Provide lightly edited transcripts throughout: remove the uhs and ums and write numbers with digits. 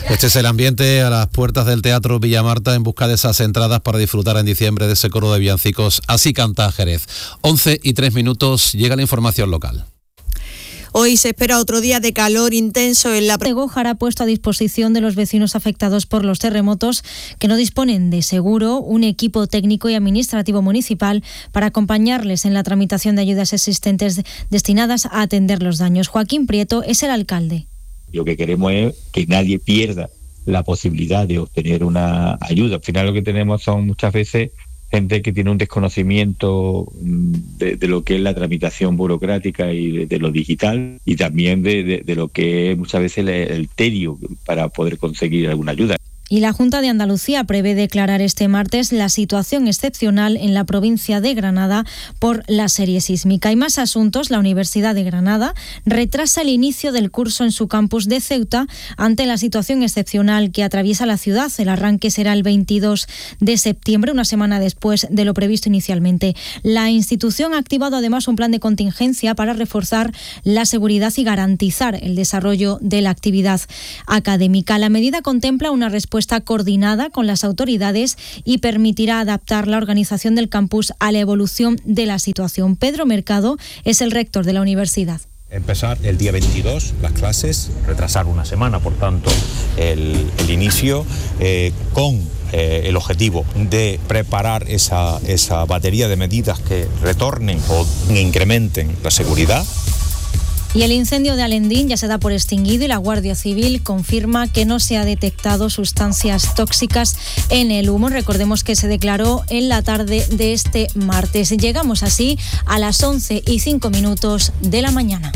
Este es el ambiente a las puertas del Teatro Villamarta en busca de esas entradas para disfrutar en diciembre de ese coro de villancicos. Así canta Jerez. 11:03, llega la información local. Hoy se espera otro día de calor intenso en la... Gójar ha puesto a disposición de los vecinos afectados por los terremotos que no disponen de seguro un equipo técnico y administrativo municipal para acompañarles en la tramitación de ayudas existentes destinadas a atender los daños. Joaquín Prieto es el alcalde. Lo que queremos es que nadie pierda la posibilidad de obtener una ayuda. Al final lo que tenemos son muchas veces gente que tiene un desconocimiento de lo que es la tramitación burocrática y de lo digital, y también de lo que es muchas veces el tedio para poder conseguir alguna ayuda. Y la Junta de Andalucía prevé declarar este martes la situación excepcional en la provincia de Granada por la serie sísmica. Y más asuntos, la Universidad de Granada retrasa el inicio del curso en su campus de Ceuta ante la situación excepcional que atraviesa la ciudad. El arranque será el 22 de septiembre, una semana después de lo previsto inicialmente. La institución ha activado además un plan de contingencia para reforzar la seguridad y garantizar el desarrollo de la actividad académica. La medida contempla una respuesta coordinada con las autoridades y permitirá adaptar la organización del campus a la evolución de la situación. Pedro Mercado es el rector de la universidad. Empezar el día 22 las clases, retrasar una semana, por tanto, el inicio con el objetivo de preparar esa batería de medidas que retornen o incrementen la seguridad. Y el incendio de Alendín ya se da por extinguido y la Guardia Civil confirma que no se ha detectado sustancias tóxicas en el humo. Recordemos que se declaró en la tarde de este martes. Llegamos así a las 11:05 de la mañana.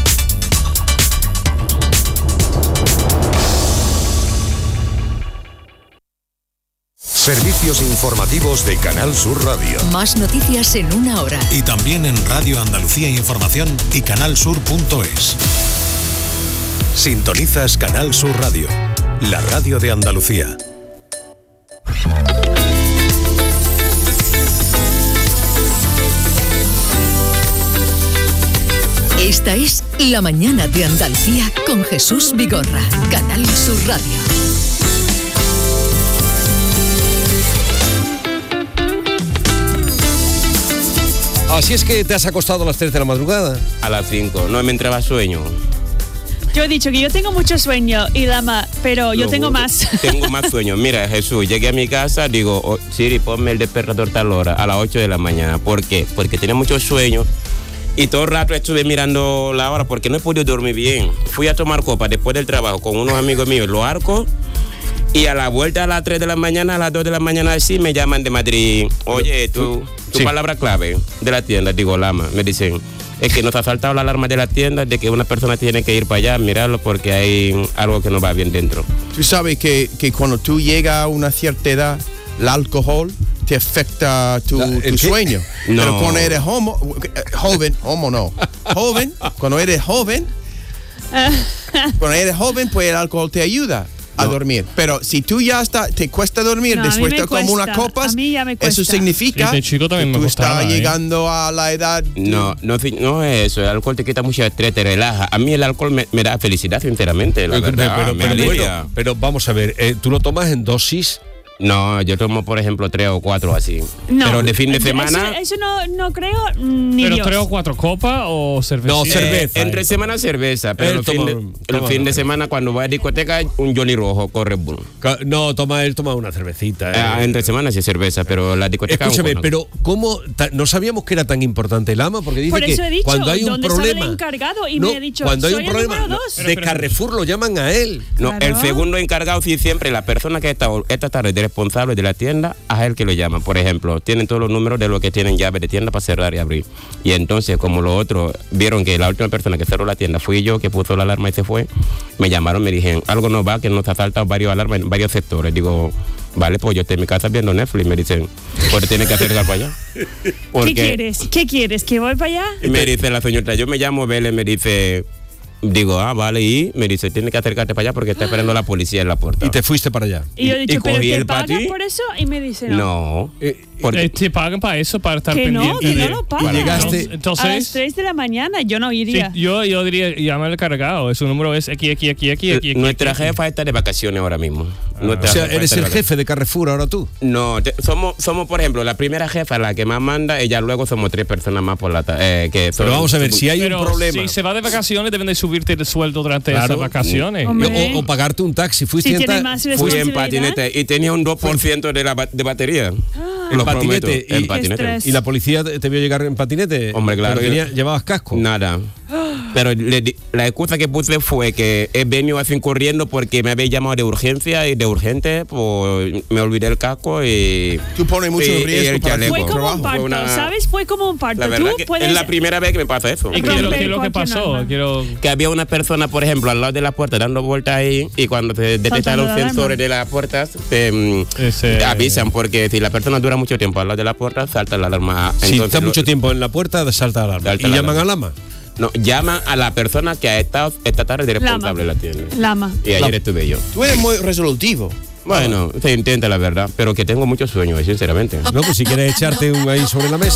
Servicios informativos de Canal Sur Radio. Más noticias en una hora. Y también en Radio Andalucía Información y canalsur.es. Sintonizas Canal Sur Radio, la radio de Andalucía. Esta es La Mañana de Andalucía con Jesús Vigorra, Canal Sur Radio. Así es que te has acostado a las 3 de la madrugada. A las 5, no me entraba sueño. Yo he dicho que yo tengo mucho sueño, pero yo tengo más. Tengo más sueño. Mira, Jesús, llegué a mi casa, digo, Siri, ponme el despertador tal hora, a las 8 de la mañana. ¿Por qué? Porque tenía mucho sueño y todo el rato estuve mirando la hora porque no he podido dormir bien. Fui a tomar copa después del trabajo con unos amigos míos en Los Arcos. Y a la vuelta a las 3 de la mañana, a las 2 de la mañana, sí me llaman de Madrid. Oye, tu sí. Palabra clave de la tienda, digo, Lama. Me dicen, es que nos ha saltado la alarma de la tienda de que una persona tiene que ir para allá, mirarlo porque hay algo que no va bien dentro. Tú sabes que cuando tú llegas a una cierta edad, el alcohol te afecta tu sueño. No. Pero cuando eres joven, cuando eres joven, pues el alcohol te ayuda a dormir. Pero si tú ya te cuesta dormir después de como unas copas, eso significa que tú estás llegando a la edad. No es eso. El alcohol te quita mucho estrés, te relaja. A mí el alcohol me da felicidad, sinceramente, la verdad. Pero vamos a ver, ¿tú lo tomas en dosis? No, yo tomo, por ejemplo, 3 o 4 así. No, pero de fin de semana... Eso no creo ni ¿Pero Dios. 3 o 4 copas o cerveza? No, cerveza. Entre semana cerveza, pero el fin de semana cuando voy a discoteca, un Johnny Rojo, corre boom. No, él toma una cervecita. Entre semana sí cerveza, pero la discoteca... Escúchame, pero ¿cómo? No sabíamos que era tan importante el AMA, porque dice por eso que he dicho, cuando hay un problema... El encargado y me ha dicho, cuando hay soy un problema de Carrefour lo llaman a él. No, claro. El segundo encargado sí siempre, la persona que está esta tarde de responsable de la tienda, a él que lo llaman. Por ejemplo, tienen todos los números de los que tienen llave de tienda para cerrar y abrir. Y entonces, como los otros vieron que la última persona que cerró la tienda fui yo, que puso la alarma y se fue, me llamaron, me dijeron, algo no va, que nos ha saltado varios alarmas en varios sectores. Digo, vale, pues yo estoy en mi casa viendo Netflix. Me dicen, pues tienes que acercar para allá. Porque, ¿Qué quieres? ¿Que voy para allá? Y me dice la señorita, yo me llamo Vélez, me dice... Digo, vale, y me dice, tienes que acercarte para allá porque está esperando la policía en la puerta. Y te fuiste para allá. Y yo he dicho, ¿pero te pagas por eso? Y me dice, no. Te pagan para eso, para estar que pendiente. Que no lo pagan. Entonces, a las 3 de la mañana yo no iría. Sí, yo diría, llama al cargado. Su número es aquí. Nuestra jefa está de vacaciones ahora mismo. O sea, ¿eres el jefe de Carrefour ahora tú? No, somos, por ejemplo, la primera jefa, la que más manda, ella luego somos 3 personas más por la Pero vamos a ver, si hay un problema. Si se va de vacaciones, deben de subirte el sueldo durante esas vacaciones. O pagarte un taxi. Fui en patinete y tenía un 2% de batería. En patinete. ¿Y la policía te vio llegar en patinete? Hombre, claro. ¿Llevabas casco? Nada. Pero la excusa que puse fue que he venido así corriendo porque me habéis llamado de urgencia y de urgente, pues me olvidé el casco y... Tú pones mucho riesgo para el Fue como un parto, ¿sabes? Fue como un parto. La verdad que es la primera vez que me pasa eso. ¿Y qué es lo que pasó? Que había una persona, por ejemplo, al lado de la puerta dando vueltas ahí y cuando se detectan los sensores de las puertas te avisan, porque si la persona dura mucho tiempo al lado de la puerta, salta la alarma. Si está mucho tiempo en la puerta, salta la alarma. ¿Y llaman al AMA? No, llama a la persona que ha estado esta tarde de responsable la tiene. Lama. Y ayer estuve yo. Tú eres muy resolutivo. Bueno, se intenta la verdad, pero que tengo mucho sueño, sinceramente. No, pues si quieres echarte un ahí sobre la mesa.